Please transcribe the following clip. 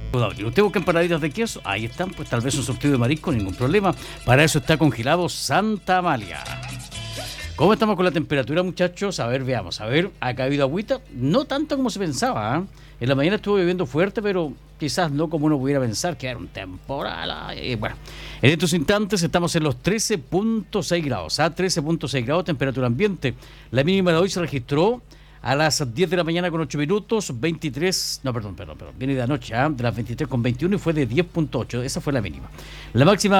Puedo abrir. ¿Usted busca empanaditas de queso? Ahí están, pues tal vez un surtido de marisco, ningún problema. Para eso está Congelado Santa Amalia. ¿Cómo estamos con la temperatura, muchachos? A ver, veamos. A ver, ¿ha caído agüita? No tanto como se pensaba, ¿eh? En la mañana estuvo lloviendo fuerte, pero quizás no como uno pudiera pensar, que era un temporal. Bueno, en estos instantes estamos en los 13.6 grados, 13.6 grados, temperatura ambiente. La mínima de hoy se registró a las 10 de la mañana con 8 minutos, 23, no, perdón, viene de anoche, de las 23 con 21 y fue de 10.8, esa fue la mínima. La máxima